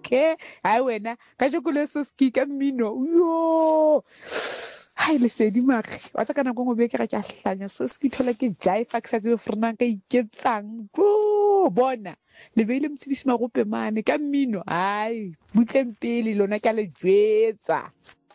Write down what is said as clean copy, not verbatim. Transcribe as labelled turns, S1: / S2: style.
S1: okay hai wena ka jeko le soski ka mmino yo hai le sedi mage wa tsa kana go go be ke ga ke a hlanya soski thola ke jive ke sa tsebe frena ka iketsang go bona le beile mtsidisi magope mane ka mmino hai butleng pele lona ke a le jwetsa